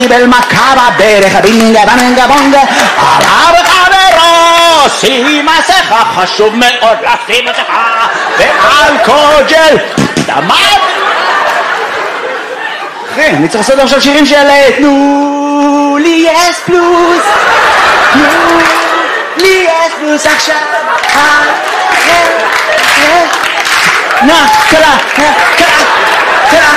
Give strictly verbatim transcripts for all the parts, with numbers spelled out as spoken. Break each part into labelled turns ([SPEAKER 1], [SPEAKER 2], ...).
[SPEAKER 1] קיבל מכה בברך, בינגה בנגה בונגה, עלה בחברו, שים מסכה, חשוב מאוד לשים מסכה, ואלכוג'ל, דמד. אחי, אני צריך לעשות עכשיו שירים של תנו לי אס פלוס, תנו לי אס פלוס עכשיו, נא, קלה, קלה, קלה.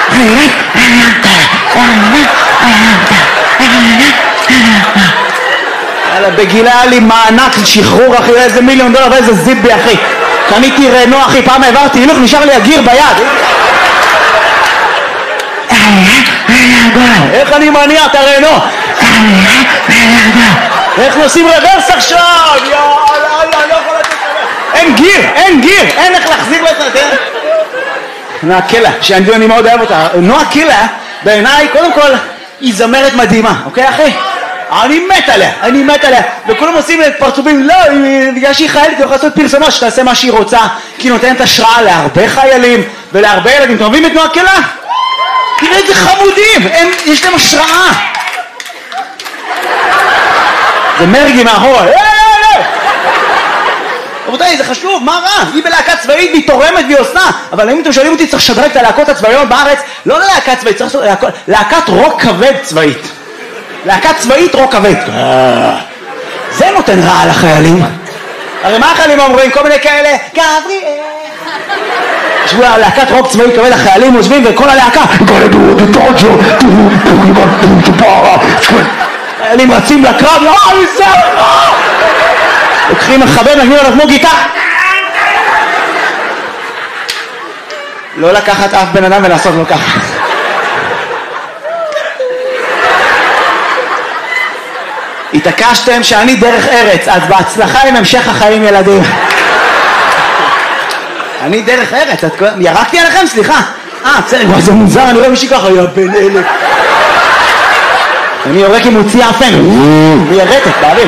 [SPEAKER 1] בגילה היה לי מענק שחרור אחי, איזה מיליון דולר ואיזה זיבי אחי, קניתי רנו אחי, פעם העברתי הילוך, נשאר לי הגיר ביד. איך אני מניע את הרנו? איך נוסעים רוורס עכשיו? יאללה, לא יכול לתת רוורס, אין גיר, אין גיר, אין איך להחזיר לזה. נועה קילה, שאני מאוד אוהב אותה. נועה קילה בעיניי קודם כל היא זמרת מדהימה, אוקיי אחי? אני מת עליה, אני מת עליה, וכולם עושים פרצופים, לא, בגלל שהיא חיילת, היא יכולה לעשות פרסומות שתעשה מה שהיא רוצה, כי היא נותנת השראה להרבה חיילים ולהרבה ילדים. אתם אוהבים את נועה קילה? תראה איזה חמודים, הם, יש להם השראה. זה מרגי מאחורה, רבותיי, זה חשוב, מה רע? היא בלהקה צבאית והיא תורמת והיא עושה, אבל אם אתם שואלים אותי, צריך לשדרג את הלהקות הצבאיות בארץ, לא ללהקה צבאית, צריך לעשות להקת רוק כבד צבאית. להקת צבאית רוק כבד. זה נותן רע לחיילים. הרי מה החיילים אומרים? כל מיני כאלה, גבריאל. ישבו להקת רוק צבאי כבד, החיילים עוזבים וכל הלהקה, חיילים רצים לקרב, לא, זה לא! לוקחים מחבר, נגנים עליו כמו גיטה. לא לקחת אף בן אדם ולעשות לו ככה. התעקשתם שאני דרך ארץ, אז בהצלחה עם המשך החיים ילדים. אני דרך ארץ, ירקתי עליכם? סליחה. אה, בסדר, זה מוזר, אני רואה מישהי ככה, יא בן אלף. אני יורק עם מוציא אפן, וירטת, באוויר.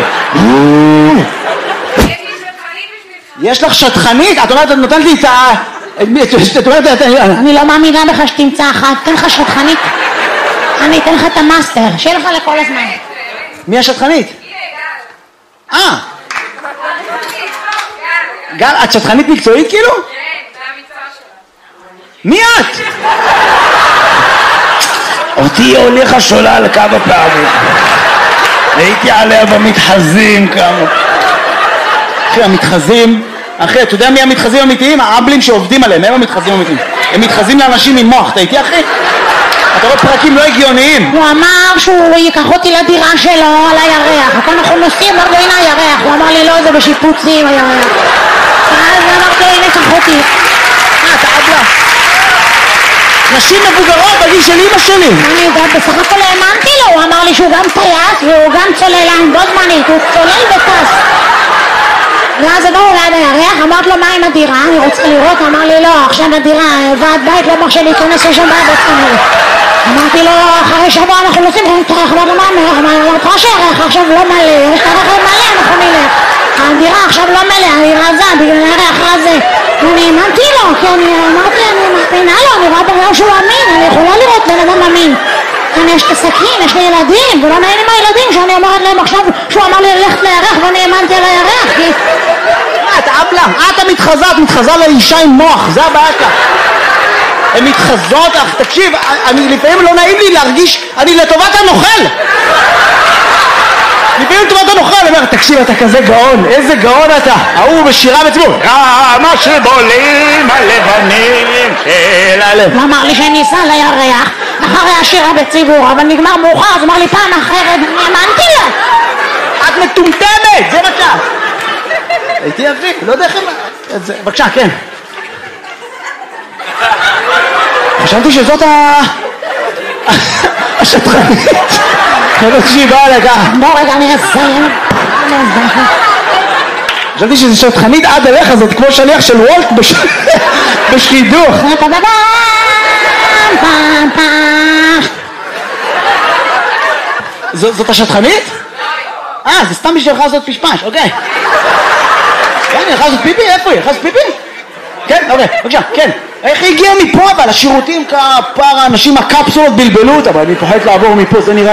[SPEAKER 1] יש לך שטחנית? את אומרת, את נותנת לי את ה...
[SPEAKER 2] אני לא מאמינה בך שתמצא אחת, תן לך שטחנית. אני אתן לך את המאסטר, שיהיה לך לכל הזמן.
[SPEAKER 1] מי השטחנית? אה! גל, את שטחנית מקצועית כאילו? כן, זה המקצוע שלה. מי את? אותי הוליכה שולל כמה פעמים. הייתי עליה במתחזים כמה. אחי, המתחזים, אחי, אתה יודע מי המתחזים האמיתיים? האבלים שעובדים עליהם, הם המתחזים האמיתיים. הם מתחזים לאנשים עם מוח, אתה איתי אחי? אתה רואה פרקים לא הגיוניים.
[SPEAKER 2] הוא אמר שהוא ייקח אותי לדירה שלו על הירח, וכאן אנחנו נוסעים, אמרתי לו הנה הירח, הוא אמר לי לא, זה בשיפוצים הירח. אז אמרתי לו הנה קח אותי.
[SPEAKER 1] אה, אתה אבלה. נשים מבוגרות בגיל של אמא שלי.
[SPEAKER 2] אני יודעת, בסך הכל האמנתי לו, הוא אמר לי שהוא גם טייס והוא גם צוללן, בו זמנית, הוא צולל וטס. ואז עברנו ליד הירח, אמרת לו מה עם הדירה, אני רוצה לראות, אמר לי לא, עכשיו הדירה, ועד בית לא מרשה להיכנס, יש שם בעד עצמנו. אמרתי לו, אחרי שבוע אנחנו נוסעים, אמרתי לו, מה מלך, אמרתי לך שהירח עכשיו לא מלא, יש את הרכב מלא, אנחנו נלך. הדירה עכשיו לא מלא, אני רזה, בגלל הירח הזה. ואני האמנתי לו, כי אני אמרתי, אני מאמינה לו, אני רואה בגלל שהוא אמין, אני יכולה לראות בן אדם אמין. כאן יש את הסכין, יש לי ילדים, ולא נעים עם הילדים שאני אומרת להם עכשיו שהוא אמר לי ללכת לירח ואני האמנתי על הירח, כי...
[SPEAKER 1] את אבלה, את המתחזה, את מתחזה לאישה עם מוח, זה הבעיה כאן. הן מתחזות, אך תקשיב, אני לפעמים לא נעים לי להרגיש, אני לטובת הנוכל. לפעמים לטובת הנוכל, אני אומר, תקשיב, אתה כזה גאון, איזה גאון אתה. ההוא בשירה בציבור, כמה שבולים הלבנים של הלב.
[SPEAKER 2] הוא אמר לי שאני אסע לירח אחרי השירה בציבור, אבל נגמר מאוחר, אז אמר לי פעם אחרת, אני האמנתי לו.
[SPEAKER 1] את מטומטמת, זה מה שאת. הייתי יפי, לא יודע איך... בבקשה, כן. חשבתי שזאת ה... השטחנית. חשבתי שהיא באה לכך.
[SPEAKER 2] בוא רגע, אני אסיים.
[SPEAKER 1] חשבתי שזו שטחנית עד אליך, זאת כמו שליח של וולט בשידוך. זאת השטחנית? אה, זה סתם בשבילך לעשות פשפש, אוקיי. כן, היא יכולה לעשות פיפי? איפה היא? יכולה לעשות פיפי? כן, אוקיי, בבקשה, כן. איך היא הגיעה מפה אבל? השירותים כפר האנשים, הקפסולות בלבלו אותה, אבל אני פוחד לעבור מפה, זה נראה